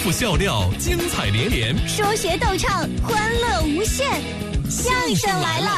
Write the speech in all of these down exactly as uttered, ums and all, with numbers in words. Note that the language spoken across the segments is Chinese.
富笑料，精彩连连； 说学逗唱，欢乐无限。相声来了！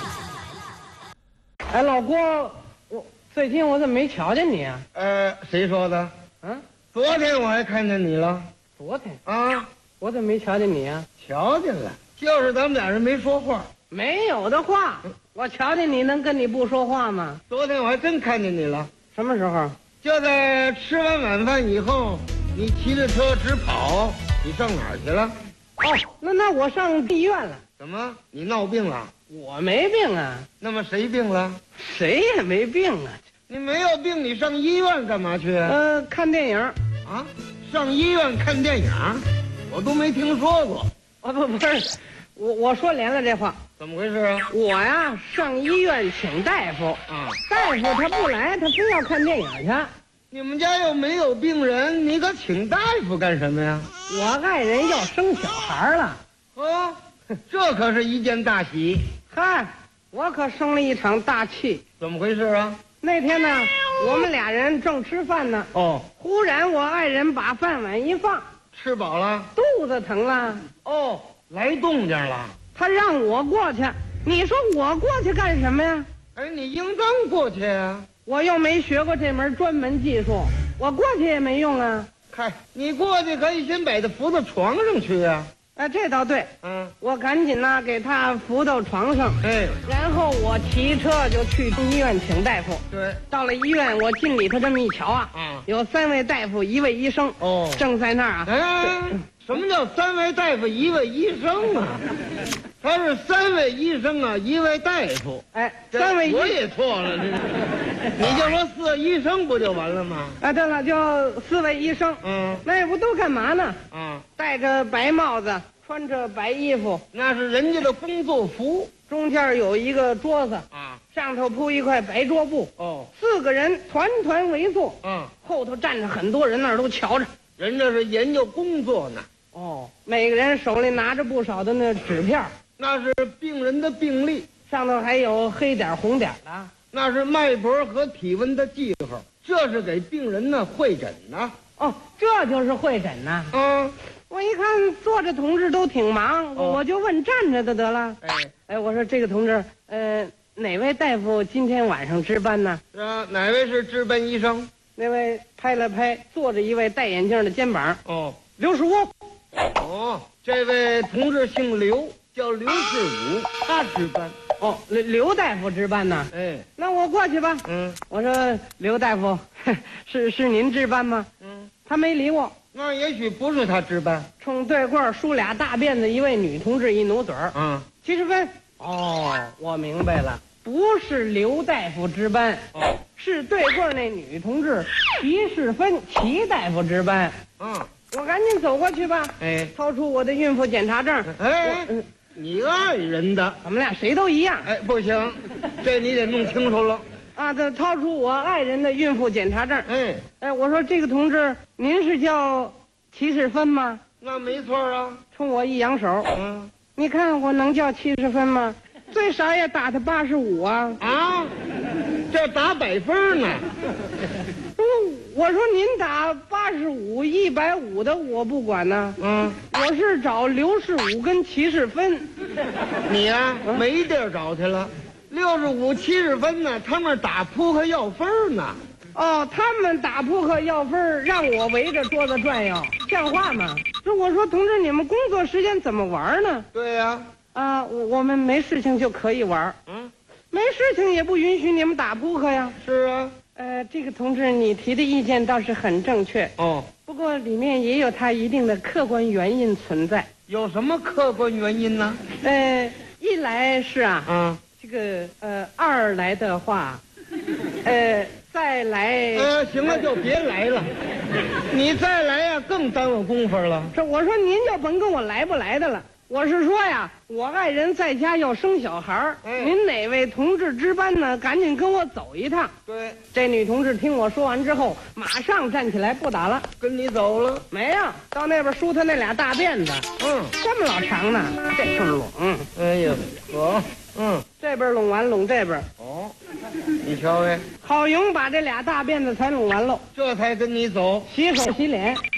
哎，老郭，我最近我怎么没瞧见你啊？ 呃，谁说的？ 嗯， 昨天我还看见你了。 昨天啊， 我怎么没瞧见你啊？ 瞧见了，就是咱们俩人没说话。 没有的话，我瞧见你能跟你不说话吗？ 昨天我还真看见你了。 什么时候？ 就在吃完晚饭以后，你骑着车直跑，你上哪儿去了？ 哦，那那我上医院了。 怎么？你闹病了？ 我没病啊。 那么谁病了？ 谁也没病啊。 你没有病，你上医院干嘛去啊？ 呃，看电影。 啊？上医院看电影？我都没听说过。 啊不不是，我我说连了这话。 怎么回事啊？ 我呀上医院请大夫啊， 大夫他不来，他非要看电影去。 你们家又没有病人，你可请大夫干什么呀？ 我爱人要生小孩了。 哦，这可是一件大喜。 嗨，我可生了一场大气。 怎么回事啊？ 那天呢，我们俩人正吃饭呢。 哦， 忽然我爱人把饭碗一放， 吃饱了， 肚子疼了。 哦，来动静了。 他让我过去，你说我过去干什么呀？ 哎，你应当过去呀。 我又没学过这门专门技术，我过去也没用啊。 嗨，你过去可以先把他扶到床上去呀。 哎，这倒对。 嗯， 我赶紧呢给他扶到床上， 哎， 然后我骑车就去医院请大夫。 对， 到了医院，我进里头这么一瞧啊， 啊， 有三位大夫，一位医生， 哦， 正在那儿啊。 哎，什么叫三位大夫一位医生啊？他是三位医生啊，一位大夫。 哎，三位医我也错了，这你就说四个医生不就完了吗？ 啊，对了，就四位医生。 嗯， 那不都干嘛呢？ 啊， 戴着白帽子，穿着白衣服， 那是人家的工作服中间有一个桌子， 啊。 上头铺一块白桌布。 哦， 四个人团团围坐， 嗯， 后头站着很多人，那儿都瞧着。 人家是研究工作呢。 哦，每个人手里拿着不少的那纸片， 那是病人的病历， 上头还有黑点红点的。 那是脉搏和体温的记号，这是给病人呢会诊呢。 哦，这就是会诊呐。 嗯， 我一看坐着同志都挺忙， 哦我就问站着的得了。 哎， 哎，我说这个同志，呃，哪位大夫今天晚上值班呢？ 啊，哪位是值班医生？ 那位拍了拍坐着一位戴眼镜的肩膀， 哦， 刘世窝。 哦，这位同志姓刘，叫刘世武，他值班。 哦，刘刘大夫值班呢。 哎， 那我过去吧。 嗯我说刘大夫，是是您值班吗？ 嗯， 他没理我， 那也许不是他值班。 冲对过梳俩大辫子一位女同志一努嘴儿。 嗯， 七十分。哦，我明白了，不是刘大夫值班， 哦， 是对过那女同志齐世芬齐大夫值班。 嗯， 我赶紧走过去吧。 哎， 掏出我的孕妇检查证。 哎我嗯， 你爱人的。 我们俩谁都一样。 哎，不行，这你得弄清楚了。 啊，这掏出我爱人的孕妇检查证。 哎， 哎，我说这个同志，您是叫齐世芬吗？ 那没错啊。 冲我一扬手， 嗯， 你看我能叫七十分吗？最少也打他八十五啊！ 啊，这打百分呢。 嗯，我说您打八十五、一百五的我不管呢， 嗯， 我是找刘世武跟齐世芬。 你呀、没地儿找去了。六十五、七十分呢，他们打扑克要分呢。 哦，他们打扑克要分儿，让我围着桌子转悠，像话吗？这我说同志，你们工作时间怎么玩呢？ 对呀、 啊，我我们没事情就可以玩， 嗯， 没事情也不允许你们打扑克呀。 是啊。 呃，这个同志，你提的意见倒是很正确， 哦， 不过里面也有它一定的客观原因存在。 有什么客观原因呢？ 呃，一来是啊， 啊， 这个呃，二来的话，呃，再来， 呃，行了，就别来了。你再来呀、更耽误功夫了。 这我说您就甭跟我来不来的了。我是说呀，我爱人在家要生小孩儿， 哎您哪位同志值班呢？赶紧跟我走一趟。 对， 这女同志听我说完之后，马上站起来不打了。 跟你走了。 没有，到那边梳她那俩大辫子， 嗯， 这么老长呢。这是拢， 哎呀，好，嗯， 这边拢完拢这边， 哦，你瞧哎， 好容把这俩大辫子才拢完喽。 这才跟你走。 洗手洗脸， 嗯，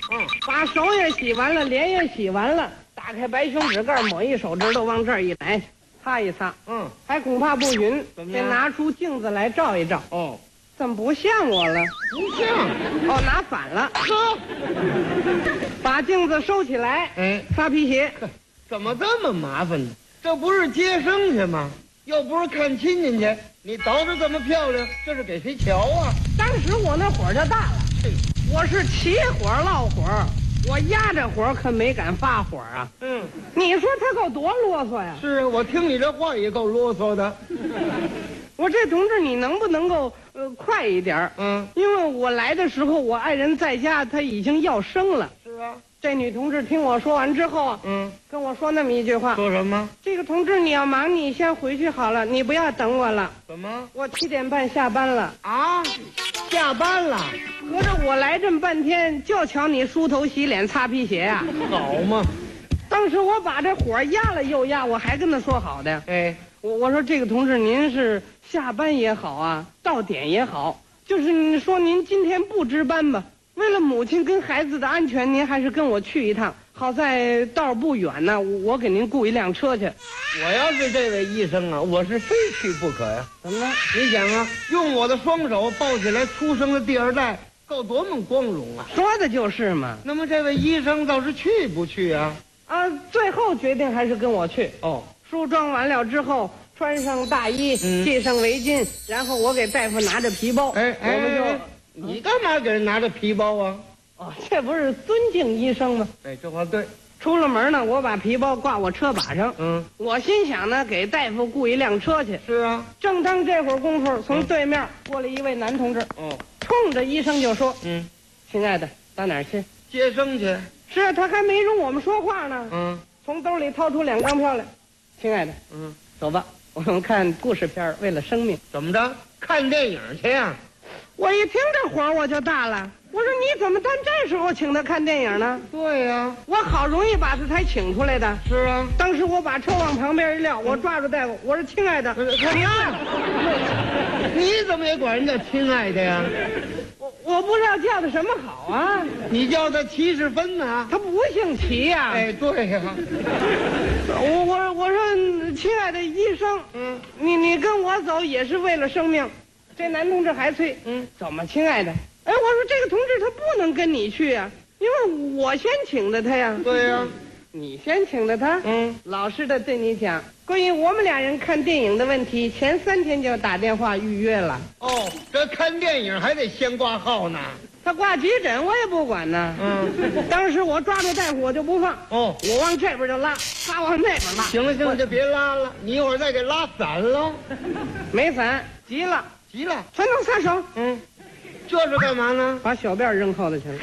把手也洗完了，脸也洗完了，打开白熊指盖，抹一手指头往这儿一来，擦一擦， 嗯， 还恐怕不匀，得怎么样拿出镜子来照一照。 哦， 怎么不像我了？ 不像。 哦，拿反了。 呵， 把镜子收起来， 哎， 擦皮鞋。 怎么这么麻烦呢？这不是接生去吗？又不是看亲戚去，你捯饬这么漂亮，这是给谁瞧啊？ 当时我那火就大了，我是起火落火，我压着火可没敢发火啊。 嗯， 你说他够多啰嗦呀？ 是啊，我听你这话也够啰嗦的。 我这同志，你能不能够呃快一点？ 嗯， 因为我来的时候，我爱人在家，他已经要生了。 是啊。 这女同志听我说完之后啊， 嗯， 跟我说那么一句话： 说什么？ 这个同志，你要忙，你先回去好了，你不要等我了。 怎么？ 我七点半下班了啊？下班了？ 合着我来这么半天，就瞧你梳头、洗脸、擦皮鞋啊？ 好嘛！ 当时我把这火压了又压，我还跟他说好的。 哎， 我我说这个同志，您是下班也好啊，到点也好，就是你说您今天不值班吧？为了母亲跟孩子的安全，您还是跟我去一趟。好在道不远呢，我给您雇一辆车去。 我要是这位医生啊，我是非去不可呀。 怎么了？ 你想啊，用我的双手抱起来出生的第二代，够多么光荣啊！ 说的就是嘛。 那么这位医生倒是去不去啊？ 啊，最后决定还是跟我去。 哦， 梳妆完了之后，穿上大衣， 嗯系上围巾，然后我给大夫拿着皮包， 哎哎， 我们就。 你干嘛给人拿着皮包啊？ 哦，这不是尊敬医生吗？ 哎，这话对。 出了门呢，我把皮包挂我车把上。 嗯， 我心想呢，给大夫雇一辆车去。 是啊。 正当这会儿功夫，从对面过来一位男同志， 哦， 冲着医生就说：“ 嗯， 亲爱的，到哪儿去？” 接生去。 是啊，他还没容我们说话呢。 嗯， 从兜里掏出两张票来，亲爱的， 嗯， 走吧，我们看故事片儿为了生命。 怎么着？看电影去呀？ 我一听这火我就大了，我说你怎么到这时候请他看电影呢？ 对呀。 我好容易把他才请出来的。 是啊。 当时我把车往旁边一撂，我抓住大夫，我说亲爱的， 你啊，你怎么也管人家亲爱的呀？ 我我不知道叫的什么好啊。 你叫他齐世芬呢？ 他不姓齐呀。 哎，对呀。 我我我说亲爱的医生， 嗯， 你你跟我走也是为了生命。这男同志还催， 嗯， 走嘛，亲爱的。哎，我说这个同志他不能跟你去呀，因为我先请的他呀。 对呀。 你先请的他。 嗯， 老实的对你讲，关于我们俩人看电影的问题，前三天就打电话预约了。 哦，这看电影还得先挂号呢。 他挂急诊我也不管呢。 嗯， 当时我抓住大夫我就不放。 哦， 我往这边就拉，他往那边拉。 行了行了，就别拉了，你一会儿再给拉散了。 没散，急了。 急了， 全能撒手。 嗯，这是干嘛呢？ 把小辫扔后头去了。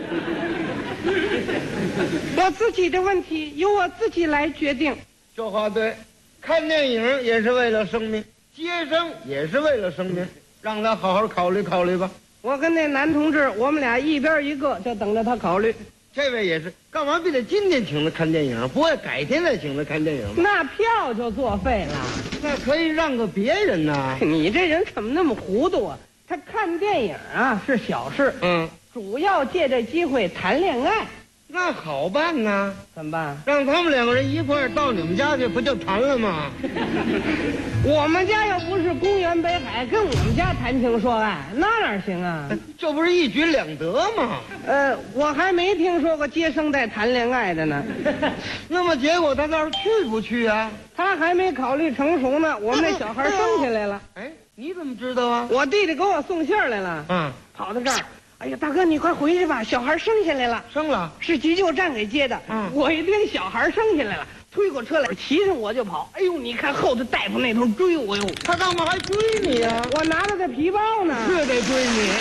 我自己的问题由我自己来决定。 这话对，看电影也是为了生命，接生也是为了生命，让他好好考虑考虑吧。 我跟那男同志，我们俩一边一个，就等着他考虑。 这位也是，干嘛非得今天请他看电影？不会改天再请他看电影吗？ 那票就作废了。 那可以让个别人呐。 你这人怎么那么糊涂啊？他看电影啊是小事， 嗯， 主要借这机会谈恋爱。 那好办呐， 怎么办？ 让他们两个人一块儿到你们家去，不就谈了吗？ 我们家又不是公园北海，跟我们家谈情说爱，那哪行啊？ 这不是一举两得吗？ 呃，我还没听说过接生带谈恋爱的呢。 那么结果他倒是去不去啊？ 他还没考虑成熟呢，我们那小孩生下来了。 哎，你怎么知道啊？ 我弟弟给我送信儿来了。 嗯， 跑到这儿，哎呀，大哥你快回去吧，小孩生下来了。 生了。 是急救站给接的。 嗯， 我一听小孩生下来了，推过车来，骑上我就跑。哎呦，你看后头大夫那头追我哟。 他干嘛还追你呀？ 我拿着这皮包呢。 是得追你。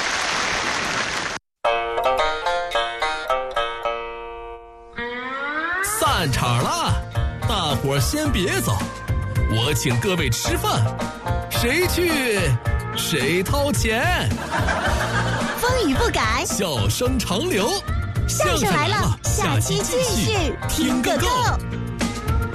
散场了，大伙儿先别走，我请各位吃饭，谁去谁掏钱。 风雨不改， 笑声长流， 相声来了，下期继续听个够。